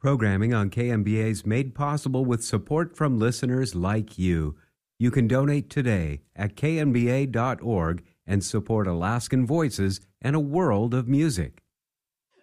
Programming on KMBA is made possible with support from listeners like you. You can donate today at knba.org and support Alaskan Voices and a world of music.